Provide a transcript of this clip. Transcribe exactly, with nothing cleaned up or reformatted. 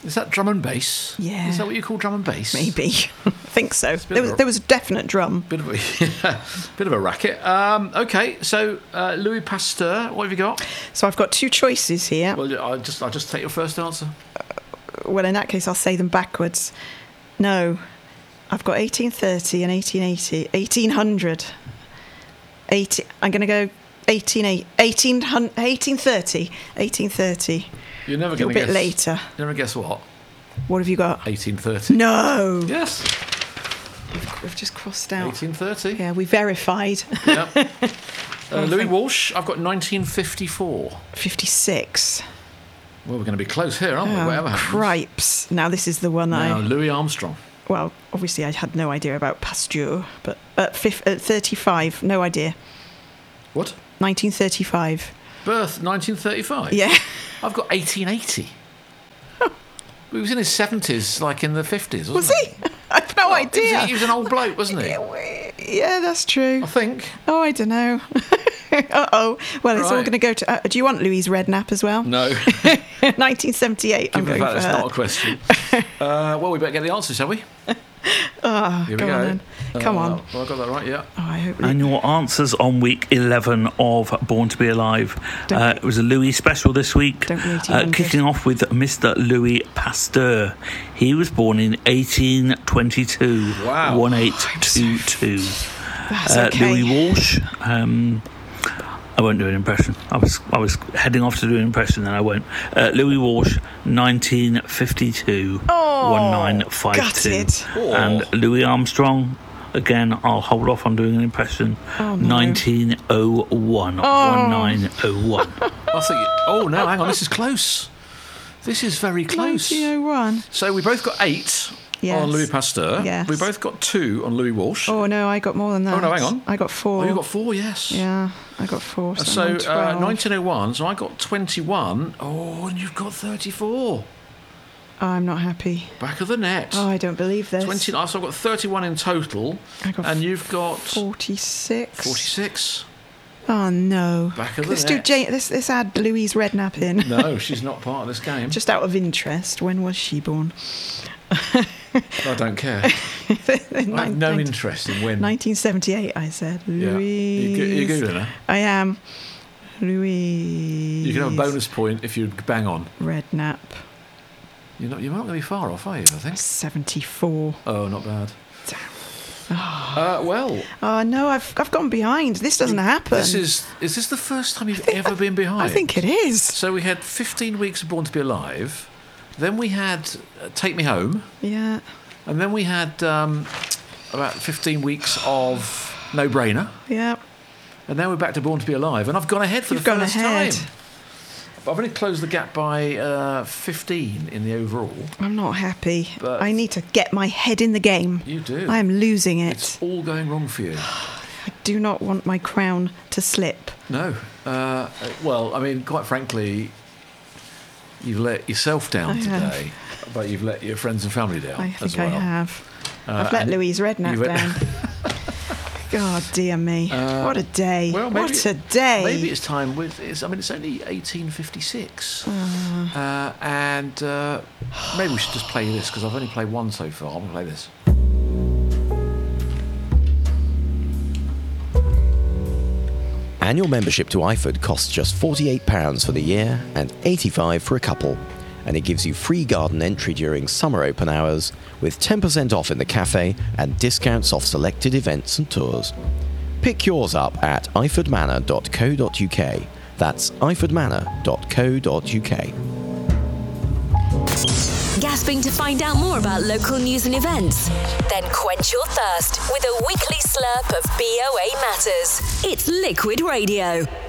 Is that drum and bass? Yeah. Is that what you call drum and bass? Maybe. I think so. There was, a- there was a definite drum. Bit of a, yeah, bit of a racket. Um, okay, so uh, Louis Pasteur, what have you got? So I've got two choices here. Well, I'll just, I'll just take your first answer. Well, in that case, I'll say them backwards. No. I've got eighteen thirty and eighteen eighty. eighteen hundred. eighty, I'm going to go eighteen eighty, eighteen hundred, eighteen thirty. eighteen thirty. You're never A going little to bit guess. later. Never guess what? What have you got? eighteen thirty. No. Yes. We've, we've just crossed out. eighteen thirty. Yeah, we verified. Yep. Uh, Louis Walsh, I've got nineteen fifty-four. fifty-six. Well, we're going to be close here, aren't we? Oh, Whatever happens. cripes. Now, this is the one Now, I... Louis Armstrong. Well, obviously, I had no idea about Pasteur, but at, fif- at thirty-five, no idea. What? nineteen thirty-five. Birth, nineteen thirty-five? Yeah. I've got eighteen eighty. He was in his seventies, like in the fifties, wasn't Was he? I've no Well, idea. He was, he was an old bloke, wasn't he? Yeah, that's true. I think. Oh, I don't know. Uh-oh. Well, it's all Right. going to go to... Uh, do you want Louise Redknapp as well? No. nineteen seventy-eight, I'm Given the going fact for that's her. not a question. uh, well, we better get the answer, shall we? Oh, Here we go go. on then. Come Uh, on. Well, I got that right, yeah. Oh, I hope... And your answers on week eleven of Born to Be Alive. Don't Uh, be- it was a Louis special this week. Don't be eighteen uh, hundred. kicking off with Mister Louis Pasteur. He was born in eighteen twenty-two. Wow. one eight two two. That's Uh, okay. Louis Walsh. Um, I won't do an impression. I was I was heading off to do an impression, and I won't. Uh, Louis Walsh, nineteen fifty-two. Oh, one nine five two. gutted. Oh. And Louis Armstrong. Again, I'll hold off on doing an impression. Oh, no. nineteen oh one. Oh. one nine oh one. I think. Oh, no, hang on, this is close. This is very close. nineteen oh one. So we both got eight Yes. on Louis Pasteur. Yes. We both got two on Louis Walsh. Oh, no, I got more than that. Oh, no, hang on. I got four. Oh, you got four, yes. Yeah, I got four. So, So I'm on uh, twelve. nineteen oh one, so I got twenty-one. Oh, and you've got thirty-four. Oh, I'm not happy. Back of the net. Oh, I don't believe this. twenty, so I've got thirty-one in total. I got and you've got forty-six. forty-six. Oh, no. Back of the let's do net. Jane, let's, let's add Louise Redknapp in. No, she's not part of this game. Just out of interest, when was she born? I don't care. I have no Nin- interest in when. nineteen seventy-eight, I said. Yeah. Louise. You, go- you're Googling her. I am. Louise. You can have a bonus point if you bang on. Redknapp. You're not, you're not going to be far off, are you, I think? seventy-four. Oh, not bad. Uh, well, Oh, no, I've, I've gone behind. This doesn't happen. this is is this the first time you've think ever that- been behind? I think it is. So we had fifteen weeks of Born to Be Alive, then we had uh, Take Me Home, Yeah. and then we had um, about fifteen weeks of No Brainer, Yeah. and now we're back to Born to Be Alive, and I've gone ahead for You've the gone first ahead. time. But I've only closed the gap by uh, fifteen in the overall. I'm not happy. But- I need to get my head in the game. You do. I am losing it. It's all going wrong for you. I do not want my crown to slip. No. Uh, well, I mean, quite frankly, you've let yourself down I have. today, but you've let your friends and family down I as think well. I have. Uh, I've let and Louise Redknapp you went- down. God dear me. Uh, what a day. Well, maybe, what a day. Maybe it's time. With it's, I mean, it's only eighteen fifty-six, uh, and uh, maybe we should just play this because I've only played one so far. I'm gonna play this. Annual membership to I F O D costs just forty-eight pounds for the year and eighty-five pounds for a couple, and it gives you free garden entry during summer open hours with ten percent off in the cafe and discounts off selected events and tours. Pick yours up at ifordmanor dot co dot uk. That's ifordmanor dot co dot uk. Gasping to find out more about local news and events? Then quench your thirst with a weekly slurp of B O A Matters. It's Liquid Radio.